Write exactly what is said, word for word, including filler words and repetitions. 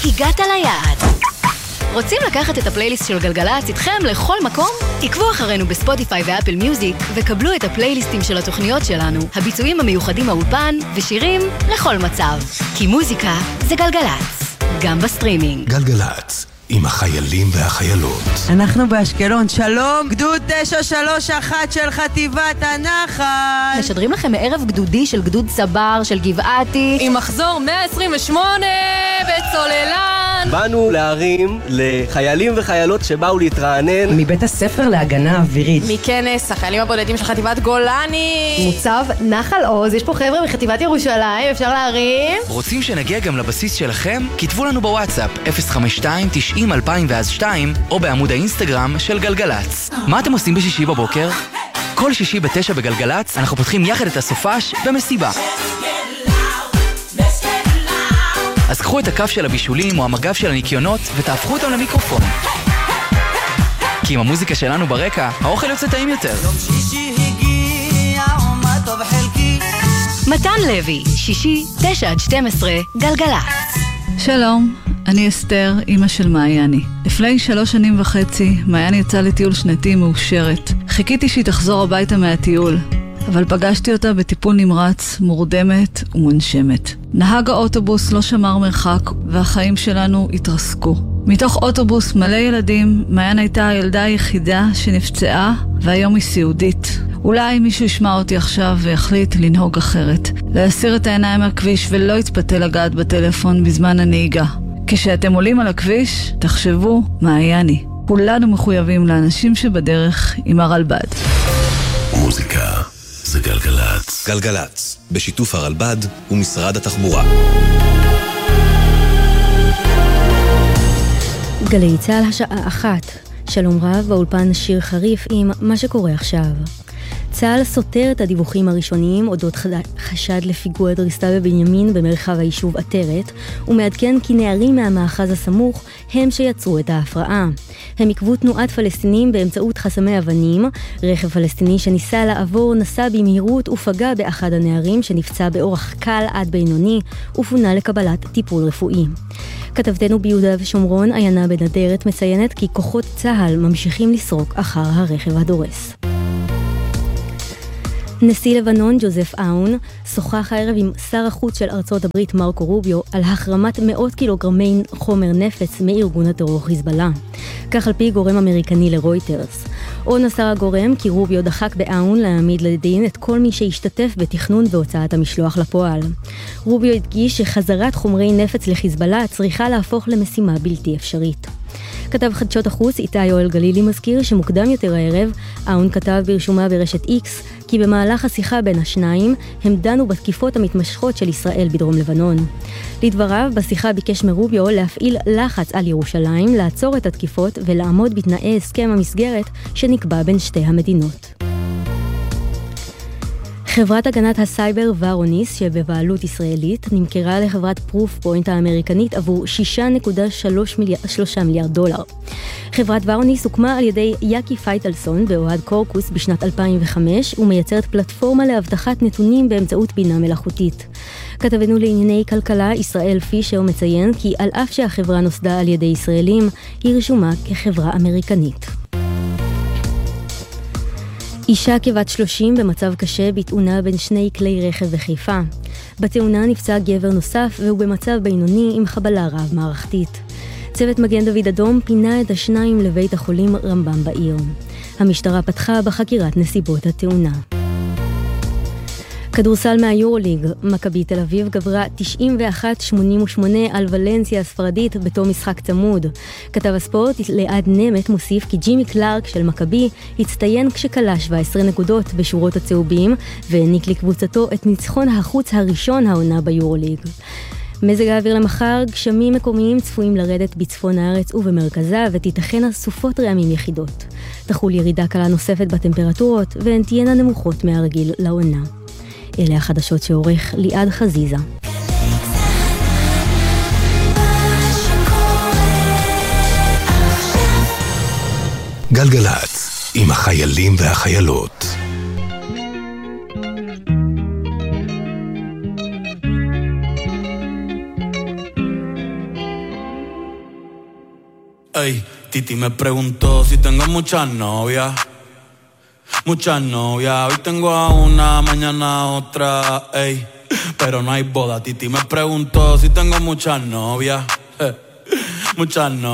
הגעת ליעד. רוצים לקחת את הפלייליסט של גלגלצ איתכם לכל מקום? עקבו אחרינו בספוטיפיי ואפל מיוזיק וקבלו את הפלייליסטים של התוכניות שלנו, הביצועים המיוחדים מהאולפן ושירים לכל מצב. כי מוזיקה זה גלגלצ, גם בסטרימינג. גלגלצ, עם החיילים והחיילות. אנחנו באשקלון, שלום, גדוד תשע שלוש אחת של חטיבת הנחל. משדרים לכם מערב גדודי של גדוד סבר של גבעתי עם מחזור מאה עשרים ושמונה בצוללן. באנו להרים לחיילים וחיילות שבאו להתרענן מבית הספר להגנה אווירית, מכנס החיילים הבודדים של חטיבת גולני, מוצב נחל עוז. יש פה חבר'ה מחטיבת ירושלים, אפשר להרים? רוצים שנגיע גם לבסיס שלכם? כתבו לנו בוואטסאפ אפס חמש שתיים תשעים אלפיים ואז שתיים או בעמוד האינסטגרם של גלגלץ. מה אתם עושים בשישי בבוקר? כל שישי בתשע בגלגלץ אנחנו פותחים יחד את הסופש במסיבה. אז קחו את הכף של הבישולים או המגב של הניקיונות ותהפכו אותם למיקרופון. כי עם המוזיקה שלנו ברקע, האוכל יוצא טעים יותר. מתן לוי, שישי, תשע עד שתים עשרה, גלגלץ. שלום, אני אסתר, אמא של מעייני. לפני שלוש שנים וחצי, מעייני יצאה לטיול שנתי מאושרת. חיכיתי שהיא תחזור הביתה מהטיול, אבל פגשתי אותה בטיפול נמרץ, מורדמת ומונשמת. נהג האוטובוס לא שמר מרחק, והחיים שלנו התרסקו. מתוך אוטובוס מלא ילדים, מעיין הייתה הילדה היחידה שנפצעה, והיום היא סיעודית. אולי מישהו ישמע אותי עכשיו ויחליט לנהוג אחרת. להסיר את העיניים מהכביש ולא יתפתה לגעת בטלפון בזמן הנהיגה. כשאתם עולים על הכביש, תחשבו מעייני. כולנו מחויבים לאנשים שבדרך עם הרלב"ד. מוזיקה זה גלגלצ. גלגלצ, בשיתוף הרלב"ד ומשרד התחבורה. גלי צהל השעה אחת. שלום רב, באולפן שיר חריף עם מה שקורה עכשיו. צה"ל סותר את הדיווחים הראשוניים אודות חשד לפיגוע דריסה בבנימין במרחב היישוב עטרת, ומעדכן כי נערים מהמאחז הסמוך הם שיצרו את ההפרעה. הם עקבו תנועת פלסטינים באמצעות חסמי אבנים. רכב פלסטיני שניסה לעבור נסע במהירות ופגע באחד הנערים שנפצע באורח קל עד בינוני ופונה לקבלת טיפול רפואי. כתבתנו ביהודה ושומרון, עיינה בן אדרת, מציינת כי כוחות צה"ל ממשיכים לסרוק אחר הרכב הדורס. נשיא לבנון ג'וזף אאון שוחח הערב עם שר החוץ של ארצות הברית מרקו רוביו על החרמת מאות קילוגרמי חומר נפץ מארגון הטרור חיזבאללה. כך על פי גורם אמריקני לרויטרס. עוד נסר הגורם כי רוביו דחק באאון להעמיד לדין את כל מי שהשתתף בתכנון והוצאת המשלוח לפועל. רוביו הדגיש שחזרת חומרי נפץ לחיזבאללה צריכה להפוך למשימה בלתי אפשרית. כתב חדשות החוץ איתי יואל גלילי מזכיר שמוקדם יותר הערב אאון כתב ברשומה ברשת איקס כי במהלך השיחה בין השניים הם דנו בתקיפות המתמשכות של ישראל בדרום לבנון. לדבריו, בשיחה ביקש מרוביו להפעיל לחץ על ירושלים לעצור את התקיפות ולעמוד בתנאי הסכם המסגרת שנקבע בין שתי המדינות. חברת הגנת הסייבר ורוניס שבבעלות ישראלית נמכרה לחברת פרוף פוינט האמריקנית עבור שישה נקודה שלוש מיליארד דולר. חברת ורוניס הוקמה על ידי יאקי פייטלסון באוהד קורקוס בשנת אלפיים וחמש ומייצרת פלטפורמה להבטחת נתונים באמצעות בינה מלאכותית. כתבנו לענייני כלכלה ישראל פישר מציין כי על אף שהחברה נוסדה על ידי ישראלים היא רשומה כחברה אמריקנית. אישה כבת שלושים במצב קשה בתאונה בין שני כלי רכב בחיפה. בתאונה נפצע גבר נוסף והוא במצב בינוני עם חבלה רב מערכתית. צוות מגן דוד אדום פינה את השניים לבית החולים רמב"ם בעיר. המשטרה פתחה בחקירת נסיבות התאונה. כדורסל מהיורוליג, מכבי תל אביב גברה תשעים ואחת שמונים ושמונה על ולנסיה הספרדית בתום משחק צמוד. כתב הספורט ליעד נמת מוסיף כי ג'ימי קלארק של מכבי הצטיין כשקלה שבע עשרה נקודות בשורות הצהובים והעניק לקבוצתו את ניצחון החוץ הראשון העונה ביורוליג. מזג האוויר למחר, גשמים מקומיים צפויים לרדת בצפון הארץ ובמרכזה ותיתכנה סופות רעמים יחידות. תחול ירידה קלה נוספת בטמפרטורות והן תהיינה נמוכות מהרגיל לעונה. אלה החדשות שעורך ליעד חזיזה. גלגלצ, עם החיילים והחיילות. Ey, Titi me preguntó si tengo muchas novias. Muchas novias, hoy tengo a una, mañana a otra, ey. Pero no hay boda, Titi me preguntó si tengo muchas novias. Muchas novias.